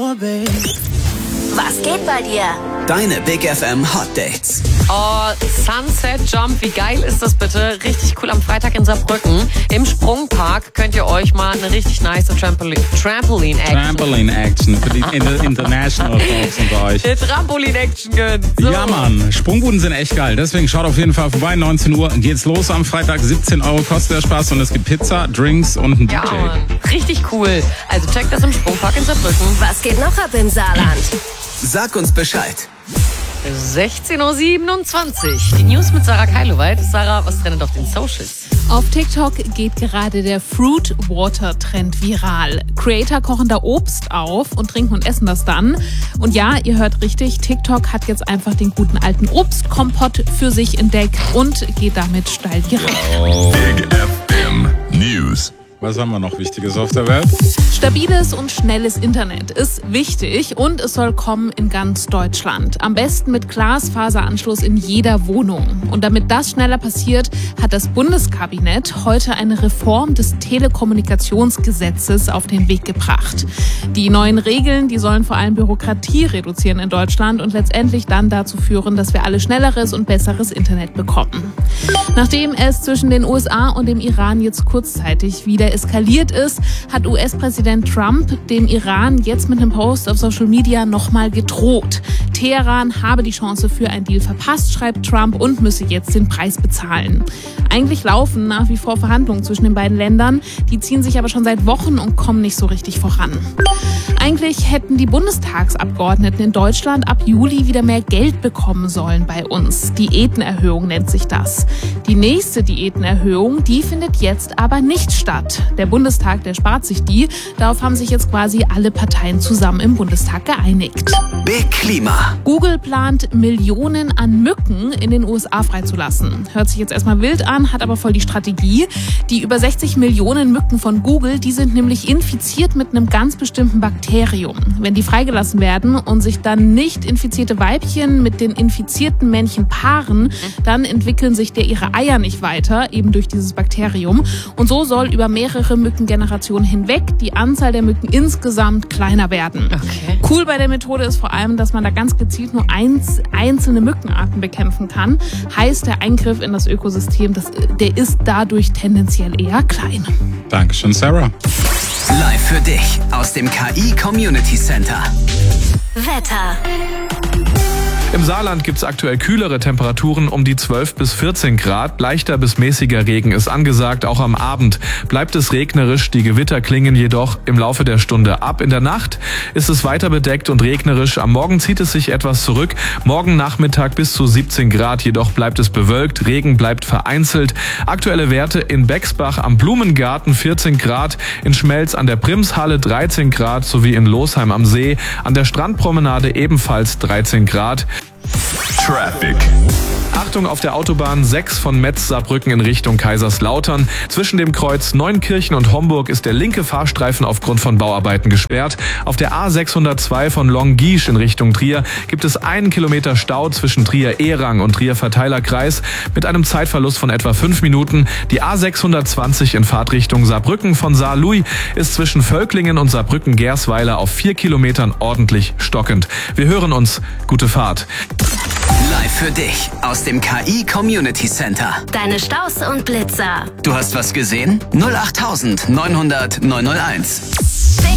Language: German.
Was geht bei dir? Deine Big FM Hot Dates. Oh, Sunset Jump, wie geil ist das bitte? Richtig cool am Freitag in Saarbrücken. Im Sprungpark könnt ihr euch mal eine richtig nice Trampoline-Action für die International Folks unter euch. Eine Trampolin-Action gönnen. So. Ja, Mann. Sprungbuden sind echt geil. Deswegen schaut auf jeden Fall vorbei. 19 Uhr geht's los am Freitag. 17 € kostet der Spaß und es gibt Pizza, Drinks und einen DJ. Ja, Mann. Richtig cool. Also checkt das im Sprungpark in Saarbrücken. Was geht noch ab im Saarland? Sag uns Bescheid. 16:27 Uhr. Die News mit Sarah Keiloweit. Sarah, was trendet auf den Socials? Auf TikTok geht gerade der Fruit Water Trend viral. Creator kochen da Obst auf und trinken und essen das dann. Und ja, ihr hört richtig, TikTok hat jetzt einfach den guten alten Obstkompott für sich entdeckt und geht damit steil viral. Big FM News. Was haben wir noch Wichtiges auf der Welt? Stabiles und schnelles Internet ist wichtig und es soll kommen in ganz Deutschland. Am besten mit Glasfaseranschluss in jeder Wohnung. Und damit das schneller passiert, hat das Bundeskabinett heute eine Reform des Telekommunikationsgesetzes auf den Weg gebracht. Die neuen Regeln, die sollen vor allem Bürokratie reduzieren in Deutschland und letztendlich dann dazu führen, dass wir alle schnelleres und besseres Internet bekommen. Nachdem es zwischen den USA und dem Iran jetzt kurzzeitig wieder eskaliert ist, hat US-Präsident Trump dem Iran jetzt mit einem Post auf Social Media nochmal gedroht. Teheran habe die Chance für einen Deal verpasst, schreibt Trump, und müsse jetzt den Preis bezahlen. Eigentlich laufen nach wie vor Verhandlungen zwischen den beiden Ländern, die ziehen sich aber schon seit Wochen und kommen nicht so richtig voran. Eigentlich hätten die Bundestagsabgeordneten in Deutschland ab Juli wieder mehr Geld bekommen sollen bei uns. Diätenerhöhung nennt sich das. Die nächste Diätenerhöhung, die findet jetzt aber nicht statt. Der Bundestag, der spart sich die. Darauf haben sich jetzt quasi alle Parteien zusammen im Bundestag geeinigt. Big Klima. Google plant, Millionen an Mücken in den USA freizulassen. Hört sich jetzt erstmal wild an, hat aber voll die Strategie. Die über 60 Millionen Mücken von Google, die sind nämlich infiziert mit einem ganz bestimmten Bakterium. Wenn die freigelassen werden und sich dann nicht infizierte Weibchen mit den infizierten Männchen paaren, dann entwickeln sich ihre Eier nicht weiter, eben durch dieses Bakterium. Und so soll über mehrere Mückengenerationen hinweg die Anzahl der Mücken insgesamt kleiner werden. Okay. Cool bei der Methode ist vor allem, dass man da ganz gezielt nur einzelne Mückenarten bekämpfen kann. Heißt, der Eingriff in das Ökosystem, der ist dadurch tendenziell eher klein. Dankeschön, Sarah. Live für dich aus dem KI Community Center. Wetter. Im Saarland gibt es aktuell kühlere Temperaturen um die 12 bis 14 Grad. Leichter bis mäßiger Regen ist angesagt. Auch am Abend bleibt es regnerisch. Die Gewitter klingen jedoch im Laufe der Stunde ab. In der Nacht ist es weiter bedeckt und regnerisch. Am Morgen zieht es sich etwas zurück. Morgen Nachmittag bis zu 17 Grad. Jedoch bleibt es bewölkt. Regen bleibt vereinzelt. Aktuelle Werte in Bexbach am Blumengarten 14 Grad. In Schmelz an der Primshalle 13 Grad sowie in Losheim am See an der Strandpromenade ebenfalls 13 Grad. Traffic. Achtung auf der Autobahn 6 von Metz-Saarbrücken in Richtung Kaiserslautern. Zwischen dem Kreuz Neunkirchen und Homburg ist der linke Fahrstreifen aufgrund von Bauarbeiten gesperrt. Auf der A602 von Longuiche in Richtung Trier gibt es 1 Kilometer Stau zwischen Trier-Ehrang und Trier-Verteilerkreis mit einem Zeitverlust von etwa 5 Minuten. Die A620 in Fahrtrichtung Saarbrücken von Saarlouis ist zwischen Völklingen und Saarbrücken-Gersweiler auf 4 Kilometern ordentlich stockend. Wir hören uns. Gute Fahrt. Live für dich aus dem KI Community Center. Deine Staus und Blitzer. Du hast was gesehen? 08900 901.